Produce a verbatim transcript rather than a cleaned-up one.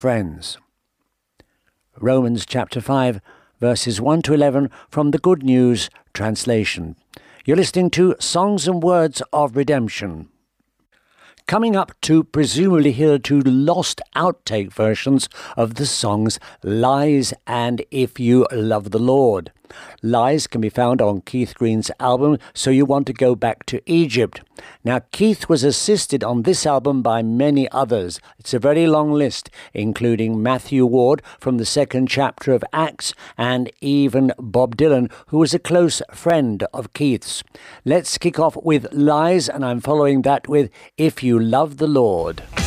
friends. Romans chapter five, verses one to eleven from the Good News Translation. You're listening to Songs and Words of Redemption. Coming up to presumably hear two lost outtake versions of the songs Lies and If You Love the Lord. Lies can be found on Keith Green's album So You Want to Go Back to Egypt. Now, Keith was assisted on this album by many others. It's a very long list, including Matthew Ward from the second chapter of Acts and even Bob Dylan, who was a close friend of Keith's. Let's kick off with Lies, and I'm following that with If You Love the Lord.